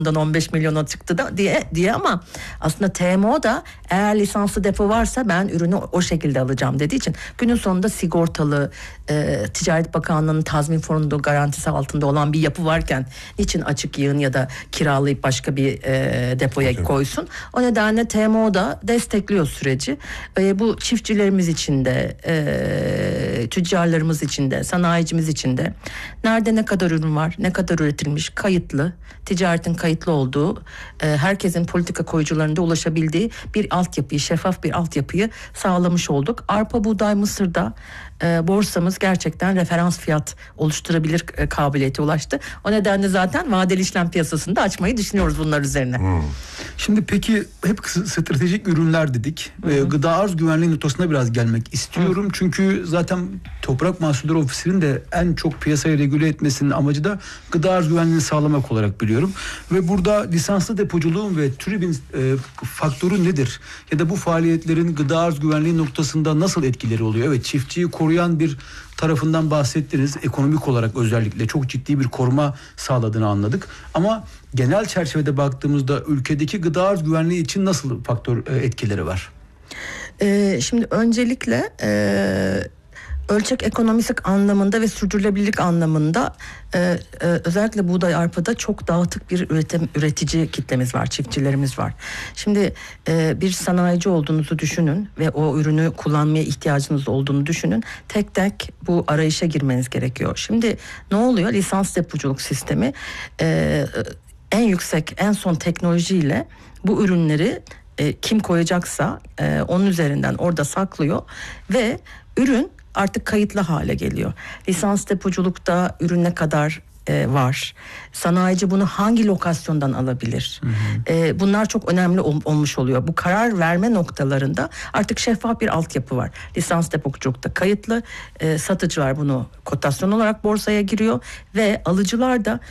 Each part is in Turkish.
15 milyona çıktı da diye ama aslında TMO da eğer lisanslı depo varsa ben ürünü o şekilde alacağım dediği için günün sonunda sigortalı, Ticaret Bakanlığı'nın tazmin fonunun garantisi altında olan bir yapı varken niçin açık yığın ya da kiralayıp başka bir depoya koysun? O nedenle TMO da destekliyor süreci. Bu çiftçilerimiz için de, tüccarlarımız için de, sanayicimiz için de nerede ne kadar ürün var, ne kadar üretilmiş, kayıtlı, ticaretin kayıtlı olduğu, herkesin politika koyucularında ulaşabildiği bir altyapıyı, şeffaf bir altyapıyı sağlamış olduk. Arpa, buğday, mısırda borsamız gerçekten referans fiyat oluşturabilir kabiliyete ulaştı. O nedenle zaten vadeli işlem piyasasını da açmayı düşünüyoruz bunlar üzerine. Şimdi peki hep stratejik ürünler dedik. Gıda arz güvenliği noktasına biraz gelmek istiyorum. Çünkü zaten Toprak Mahsulleri Ofisi'nin de en çok piyasayı regüle etmesinin amacı da gıda arz güvenliğini sağlamak olarak biliyorum. Ve burada lisanslı depoculuğun ve TÜRİB'in faktörü nedir? Ya da bu faaliyetlerin gıda arz güvenliği noktasında nasıl etkileri oluyor? Evet, çiftçiyi koruyan bir tarafından bahsettiniz. Ekonomik olarak özellikle çok ciddi bir koruma sağladığını anladık. Ama genel çerçevede baktığımızda ülkedeki gıda arz güvenliği için nasıl etkileri var? Şimdi öncelikle ölçek ekonomisi anlamında ve sürdürülebilirlik anlamında özellikle buğday, arpada çok dağıtık bir üretici kitlemiz var, çiftçilerimiz var. Şimdi bir sanayici olduğunuzu düşünün ve o ürünü kullanmaya ihtiyacınız olduğunu düşünün. Tek tek bu arayışa girmeniz gerekiyor. Şimdi ne oluyor? Lisans depoculuk sistemi en yüksek, en son teknolojiyle bu ürünleri kim koyacaksa onun üzerinden orada saklıyor ve ürün artık kayıtlı hale geliyor. Lisans depoculukta ürün ne kadar var? Sanayici bunu hangi lokasyondan alabilir? Bunlar çok önemli olmuş oluyor. Bu karar verme noktalarında artık şeffaf bir altyapı var. Lisans depoculukta kayıtlı, satıcılar bunu kotasyon olarak borsaya giriyor ve alıcılar da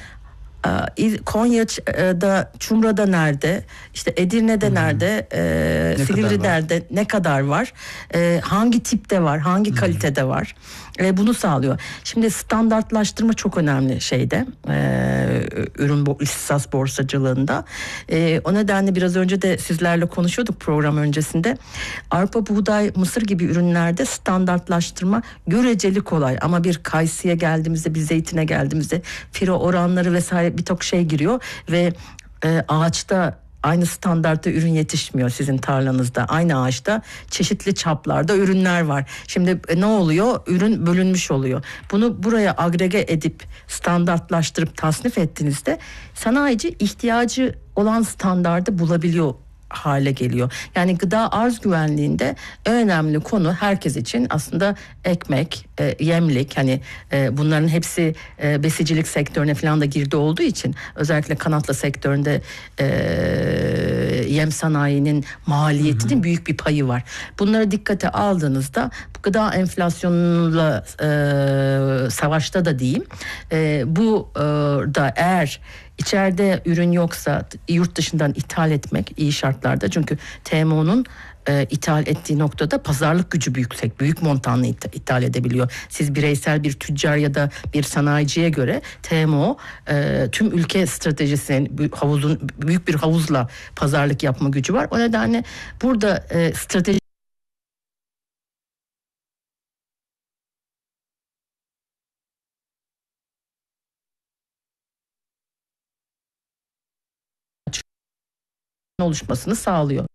Konya'da, Çumra'da nerede, işte Edirne'de nerede, Silivri nerede, ne kadar var, hangi tipte var, hangi kalitede var, bunu sağlıyor. Şimdi standartlaştırma çok önemli şeyde, ürün ihtisas borsacılığında. O nedenle biraz önce de sizlerle konuşuyorduk program öncesinde. Arpa, buğday, mısır gibi ürünlerde standartlaştırma göreceli kolay ama bir kayısıya geldiğimizde, bir zeytine geldiğimizde filo oranları vesaire birçok şey giriyor ve ağaçta aynı standartta ürün yetişmiyor sizin tarlanızda. Aynı ağaçta çeşitli çaplarda ürünler var. Şimdi ne oluyor? Ürün bölünmüş oluyor. Bunu buraya agrege edip standartlaştırıp tasnif ettiğinizde sanayici ihtiyacı olan standardı bulabiliyor hale geliyor. Yani gıda arz güvenliğinde önemli konu herkes için aslında ekmek, yemlik, hani bunların hepsi besicilik sektörüne falan da girdi olduğu için özellikle kanatlı sektöründe yem sanayinin maliyetinin büyük bir payı var. Bunları dikkate aldığınızda gıda enflasyonuyla savaşta da diyeyim, bu da eğer İçeride ürün yoksa yurt dışından ithal etmek iyi şartlarda. Çünkü TMO'nun ithal ettiği noktada pazarlık gücü yüksek. Büyük montanlı ithal edebiliyor. Siz bireysel bir tüccar ya da bir sanayiciye göre TMO tüm ülke stratejisinin büyük bir havuzla pazarlık yapma gücü var. O nedenle burada strateji oluşmasını sağlıyor.